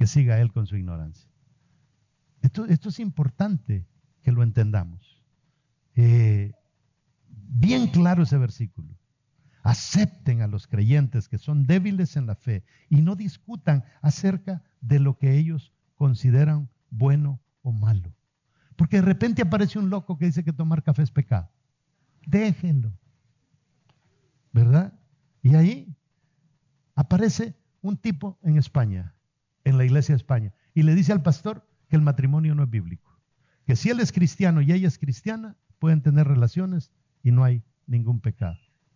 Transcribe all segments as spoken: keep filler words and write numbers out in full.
siga a él con su ignorancia. Esto, esto es importante que lo entendamos. Eh, bien claro ese versículo. Acepten a los creyentes que son débiles en la fe y no discutan acerca de lo que ellos consideran bueno o malo. Porque de repente aparece un loco que dice que tomar café es pecado. Déjenlo. ¿Verdad? Y ahí aparece un tipo en España, en la iglesia de España, y le dice al pastor que el matrimonio no es bíblico. Que si él es cristiano y ella es cristiana, pueden tener relaciones y no hay ningún pecado.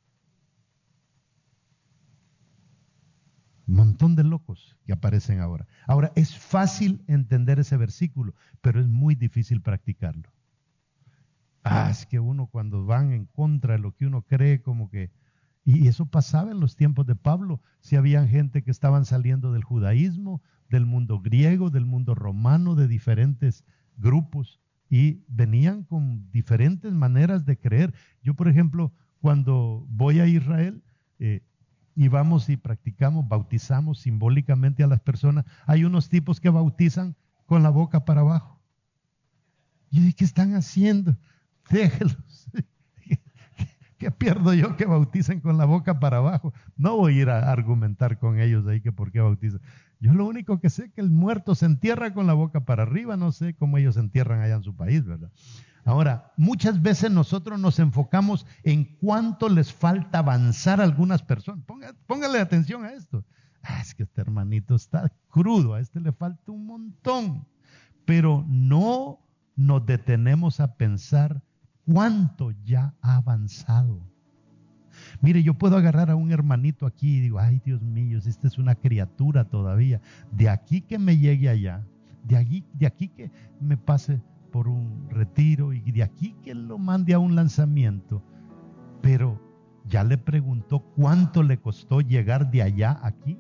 Un montón de locos que aparecen ahora. Ahora, es fácil entender ese versículo, pero es muy difícil practicarlo. Ah, es que uno cuando van en contra de lo que uno cree, como que... Y eso pasaba en los tiempos de Pablo. Si había gente que estaban saliendo del judaísmo, del mundo griego, del mundo romano, de diferentes grupos, y venían con diferentes maneras de creer. Yo, por ejemplo, cuando voy a Israel, eh, y vamos y practicamos, bautizamos simbólicamente a las personas, hay unos tipos que bautizan con la boca para abajo. Y yo digo, ¿qué están haciendo? Déjenlos. ¿Qué pierdo yo que bauticen con la boca para abajo? No voy a ir a argumentar con ellos ahí que por qué bautizan. Yo lo único que sé es que el muerto se entierra con la boca para arriba, no sé cómo ellos se entierran allá en su país, ¿verdad? Ahora, muchas veces nosotros nos enfocamos en cuánto les falta avanzar a algunas personas. Ponga, póngale atención a esto. Ah, es que este hermanito está crudo, a este le falta un montón. Pero no nos detenemos a pensar cuánto ya ha avanzado. Mire, yo puedo agarrar a un hermanito aquí y digo, ay Dios mío, si esta es una criatura todavía. De aquí que me llegue allá, de aquí, de aquí que me pase por un retiro y de aquí que lo mande a un lanzamiento. Pero ya le preguntó cuánto le costó llegar de allá a aquí.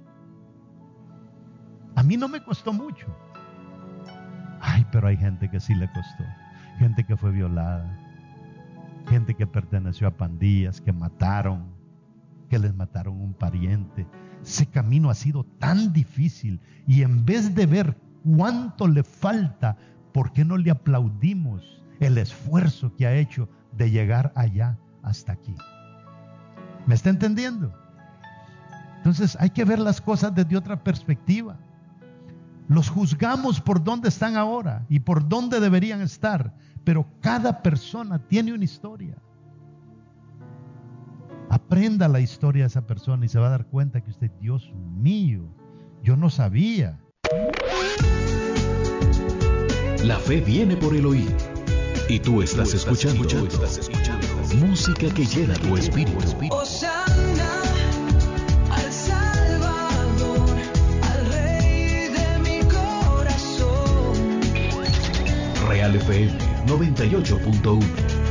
A mí no me costó mucho. Ay, pero hay gente que sí le costó. Gente que fue violada. Gente que perteneció a pandillas, que mataron, que les mataron un pariente. Ese camino ha sido tan difícil y en vez de ver cuánto le falta, ¿por qué no le aplaudimos el esfuerzo que ha hecho de llegar allá hasta aquí? ¿Me está entendiendo? Entonces hay que ver las cosas desde otra perspectiva. Los juzgamos por dónde están ahora y por dónde deberían estar, pero cada persona tiene una historia. Aprenda la historia de esa persona y se va a dar cuenta que usted, Dios mío, yo no sabía. La fe viene por el oír. Y tú estás, tú estás escuchando, escuchando, estás escuchando música que llena tu espíritu. Hosanna al Salvador, al Rey de mi corazón. Real F M noventa y ocho punto uno.